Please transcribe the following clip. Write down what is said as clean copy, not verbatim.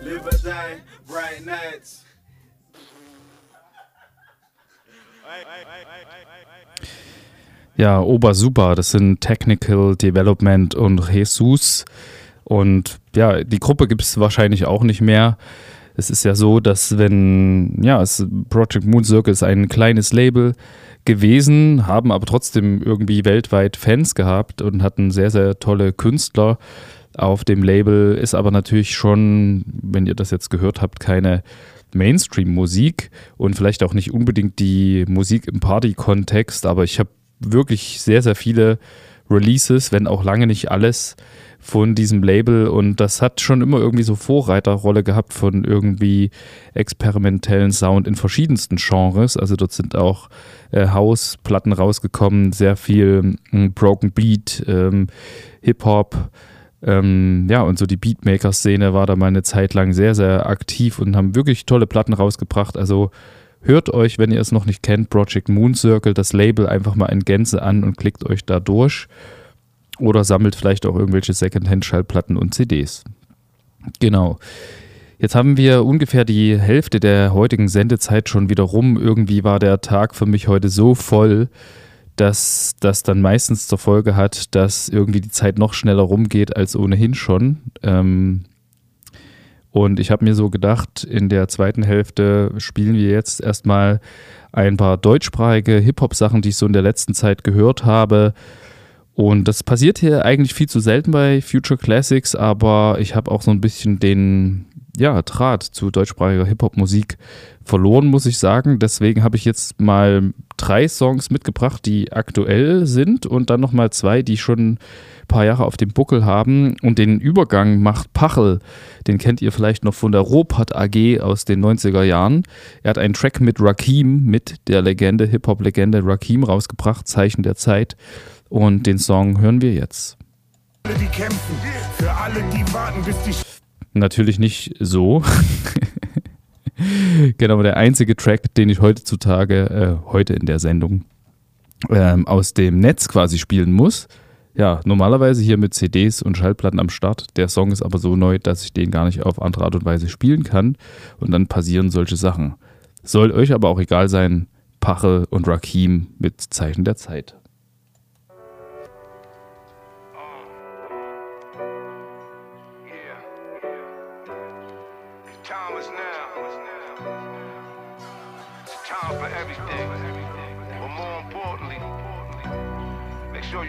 Live or die, bright nights. Ja, Obersuper, das sind Technical Development und Jesus. Und ja, die Gruppe gibt es wahrscheinlich auch nicht mehr. Es ist ja so, dass Project Moon Circle ist ein kleines Label gewesen, haben aber trotzdem irgendwie weltweit Fans gehabt und hatten sehr, sehr tolle Künstler auf dem Label. Ist aber natürlich schon, wenn ihr das jetzt gehört habt, keine Mainstream-Musik und vielleicht auch nicht unbedingt die Musik im Party-Kontext, aber ich habe wirklich sehr, sehr viele Releases, wenn auch lange nicht alles von diesem Label und das hat schon immer irgendwie so Vorreiterrolle gehabt von irgendwie experimentellen Sound in verschiedensten Genres, also dort sind auch House-Platten rausgekommen, sehr viel Broken Beat, Hip-Hop, und so die Beatmaker-Szene war da mal eine Zeit lang sehr, sehr aktiv und haben wirklich tolle Platten rausgebracht, also hört euch, wenn ihr es noch nicht kennt, Project Moon Circle, das Label einfach mal in Gänze an und klickt euch da durch. Oder sammelt vielleicht auch irgendwelche Secondhand-Schallplatten und CDs. Genau. Jetzt haben wir ungefähr die Hälfte der heutigen Sendezeit schon wieder rum. Irgendwie war der Tag für mich heute so voll, dass das dann meistens zur Folge hat, dass irgendwie die Zeit noch schneller rumgeht als ohnehin schon. Und ich habe mir so gedacht, in der zweiten Hälfte spielen wir jetzt erstmal ein paar deutschsprachige Hip-Hop-Sachen, die ich so in der letzten Zeit gehört habe. Und das passiert hier eigentlich viel zu selten bei Future Classics, aber ich habe auch so ein bisschen den Draht zu deutschsprachiger Hip-Hop-Musik verloren, muss ich sagen. Deswegen habe ich jetzt mal 3 Songs mitgebracht, die aktuell sind und dann nochmal 2, die schon ein paar Jahre auf dem Buckel haben. Und den Übergang macht Pachel. Den kennt ihr vielleicht noch von der Robot AG aus den 90er Jahren. Er hat einen Track mit Rakim, mit der Legende, Hip-Hop-Legende Rakim rausgebracht, Zeichen der Zeit. Und den Song hören wir jetzt. Die kämpfen, für alle, die warten, bis die Natürlich nicht so. Genau, der einzige Track, den ich heute in der Sendung aus dem Netz quasi spielen muss. Ja, normalerweise hier mit CDs und Schallplatten am Start. Der Song ist aber so neu, dass ich den gar nicht auf andere Art und Weise spielen kann. Und dann passieren solche Sachen. Soll euch aber auch egal sein, Pachel und Rakim mit Zeichen der Zeit. time for everything, but more importantly,